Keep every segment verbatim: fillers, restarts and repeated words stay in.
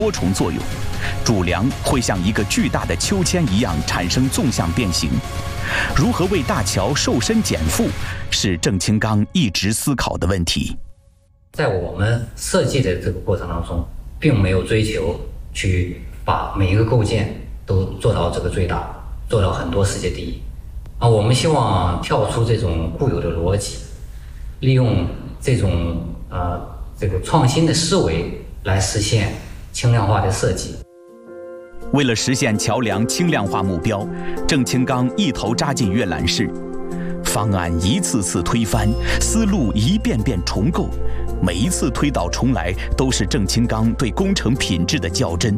多重作用，主梁会像一个巨大的秋千一样产生纵向变形。如何为大桥瘦身减负，是郑清刚一直思考的问题。 在我们设计的这个过程当中，并没有追求去把每一个构件都做到这个最大，做到很多世界第一。啊，我们希望跳出这种固有的逻辑，利用这种呃这个创新的思维来实现轻量化的设计。 为了实现桥梁轻量化目标，郑清刚一头扎进阅览室，方案一次次推翻，思路一遍遍重构，每一次推倒重来，都是郑清刚对工程品质的较真。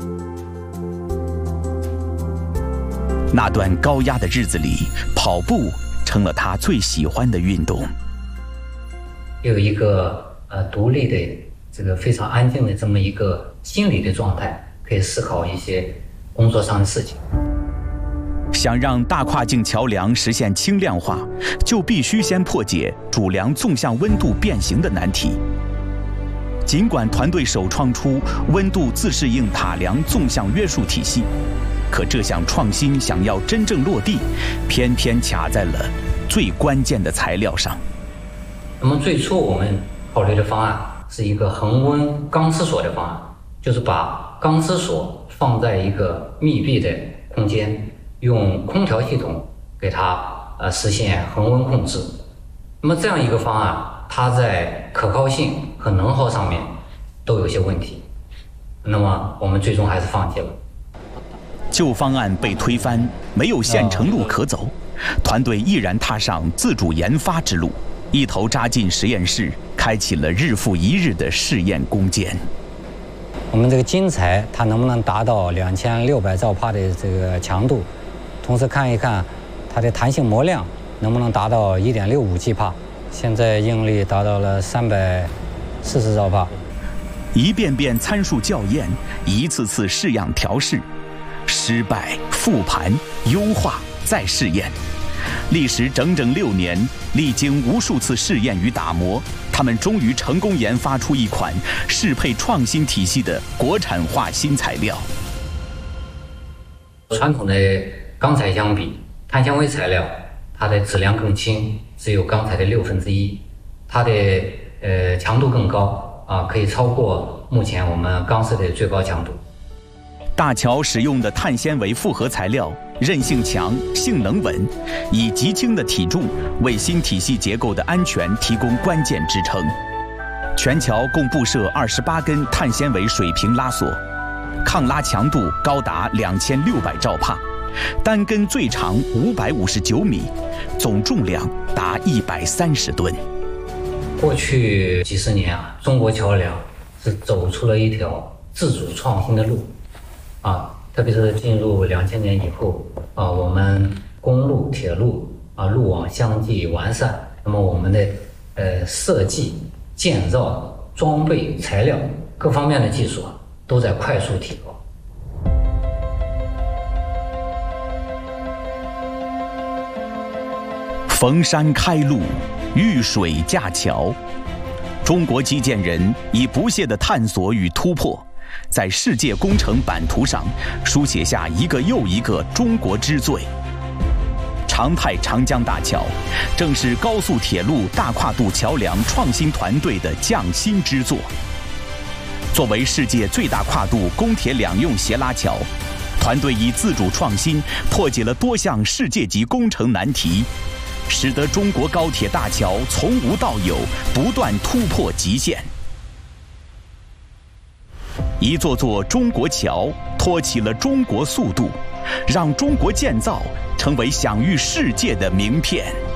那段高压的日子里，跑步成了他最喜欢的运动。 有一个呃独立的这个非常安静的这么一个心理的状态，可以思考一些工作上的事情。 想让大跨境桥梁实现轻量化，就必须先破解主梁纵向温度变形的难题。尽管团队首创出温度自适应塔梁纵向约束体系，可这项创新想要真正落地，偏偏卡在了最关键的材料上。 那么最初我们考虑的方案是一个恒温钢丝锁的方案，就是把钢丝锁放在一个密闭的空间，用空调系统给它呃实现恒温控制。那么这样一个方案，它在可靠性和能耗上面都有些问题，那么我们最终还是放弃了。 旧方案被推翻，没有现成路可走，团队毅然踏上自主研发之路，一头扎进实验室，开启了日复一日的试验攻坚。 我们这个精材它能不能达到两千六百兆帕的这个强度，同时看一看它的弹性模量能不能达到一点六五 G 帕，现在应力达到了三百四十兆帕。 一遍遍参数校验，一次次试样调试，失败复盘优化再试验，历时整整六年，历经无数次试验与打磨，他们终于成功研发出一款适配创新体系的国产化新材料。传统的钢材相比，碳纤维材料它的质量更轻，只有钢材的六分之一，它的呃强度更高啊，可以超过目前我们钢丝的最高强度。大桥使用的碳纤维复合材料韧性强、性能稳，以极轻的体重为新体系结构的安全提供关键支撑。全桥共布设二十八根碳纤维水平拉锁，抗拉强度高达两千六百兆帕，单根最长五百五十九米，总重量达一百三十吨。过去几十年啊，中国桥梁是走出了一条自主创新的路。啊，特别是进入两千年以后，啊，我们公路、铁路啊路网相继完善，那么我们的呃设计、建造、装备、材料各方面的技术啊都在快速提高。逢山开路，遇水架桥，中国基建人以不懈的探索与突破，在世界工程版图上书写下一个又一个中国之最。长泰长江大桥正是高速铁路大跨度桥梁创新团队的匠心之作。作为世界最大跨度公铁两用斜拉桥，团队以自主创新破解了多项世界级工程难题，使得中国高铁大桥从无到有，不断突破极限。一座座中国桥托起了中国速度，让中国建造成为享誉世界的名片。